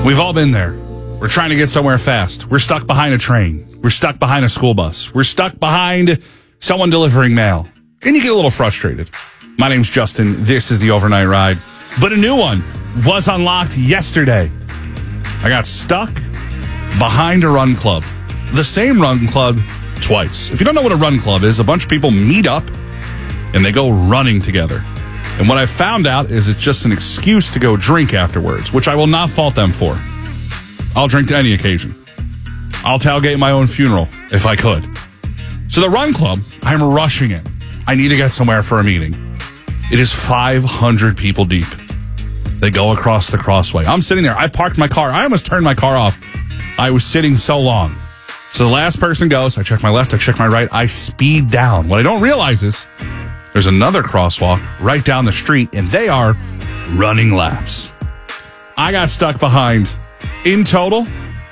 We've all been there. We're trying to get somewhere fast. We're stuck behind a train. We're stuck behind a school bus. We're stuck behind someone delivering mail. And you get a little frustrated. My name's Justin. This is the Overnight Ride. But a new one was unlocked yesterday. I got stuck behind a run club. The same run club twice. If you don't know what a run club is, a bunch of people meet up and they go running together. And what I found out is it's just an excuse to go drink afterwards, which I will not fault them for. I'll drink to any occasion. I'll tailgate my own funeral if I could. So the run club, I'm rushing in. I need to get somewhere for a meeting. It is 500 people deep. They go across the crossway. I'm sitting there. I parked my car. I almost turned my car off. I was sitting so long. So the last person goes. I check my left. I check my right. I speed down. What I don't realize is there's another crosswalk right down the street, and they are running laps. I got stuck behind, in total,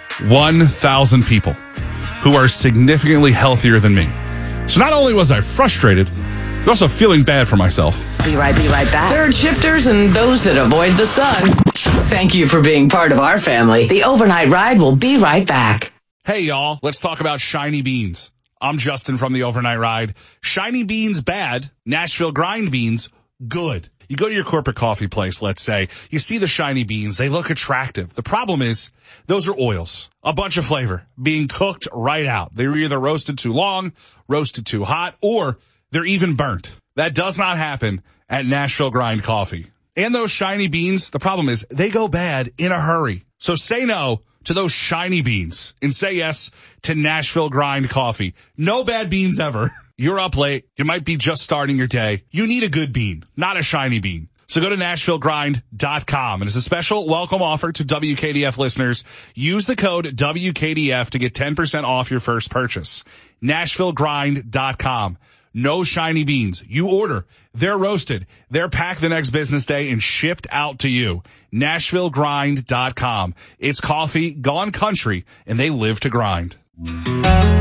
1,000 people who are significantly healthier than me. So not only was I frustrated, but also feeling bad for myself. Be right back. Third shifters and those that avoid the sun. Thank you for being part of our family. The Overnight Ride will be right back. Hey, y'all. Let's talk about Shiny Beans. I'm Justin from the Overnight Ride. Shiny Beans bad, Nashville Grind Beans good. You go to your corporate coffee place, let's say. You see the shiny beans. They look attractive. The problem is those are oils, a bunch of flavor being cooked right out. They were either roasted too long, roasted too hot, or they're even burnt. That does not happen at Nashville Grind Coffee. And those shiny beans, the problem is they go bad in a hurry. So say no to those shiny beans and say yes to Nashville Grind Coffee. No bad beans ever. You're up late. You might be just starting your day. You need a good bean, not a shiny bean. So go to NashvilleGrind.com. And as a special welcome offer to WKDF listeners, use the code WKDF to get 10% off your first purchase. NashvilleGrind.com. No shiny beans. You order. They're roasted. They're packed the next business day and shipped out to you. NashvilleGrind.com. It's coffee gone country, and they live to grind.